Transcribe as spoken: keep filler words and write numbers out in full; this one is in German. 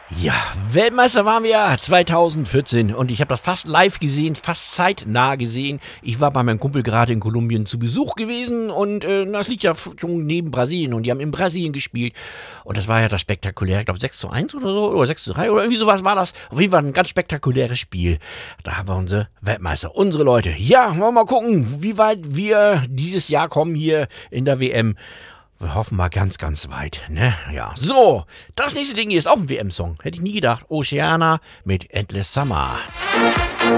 Ja, Weltmeister waren wir zwanzig vierzehn und ich habe das fast live gesehen, fast zeitnah gesehen. Ich war bei meinem Kumpel gerade in Kolumbien zu Besuch gewesen und äh, das liegt ja schon neben Brasilien und die haben in Brasilien gespielt und das war ja das spektakuläre, ich glaube sechs zu eins oder so oder sechs zu drei oder irgendwie sowas war das. Auf jeden Fall ein ganz spektakuläres Spiel. Da haben wir unsere Weltmeister, unsere Leute. Ja, wollen wir mal gucken, wie weit wir dieses Jahr kommen hier in der W M. Wir hoffen mal ganz, ganz weit, ne? Ja. So, das nächste Ding hier ist auch ein W M-Song. Hätte ich nie gedacht. Oceana mit Endless Summer.